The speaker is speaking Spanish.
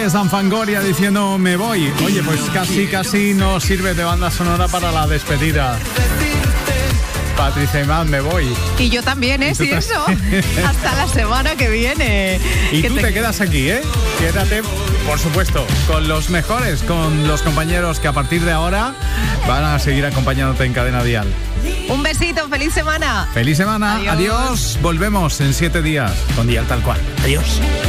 San Fangoria diciendo me voy. Oye, pues casi nos sirve de banda sonora para la despedida. Patricia Imán, me voy. Y yo también, ¿eh? Sí, eso. Hasta la semana que viene. Y tú te quedas aquí, ¿eh? Quédate, por supuesto, con los mejores, con los compañeros que a partir de ahora van a seguir acompañándote en Cadena Dial. Un besito, feliz semana. Feliz semana, adiós. Volvemos en 7 días con Dial Tal Cual. Adiós.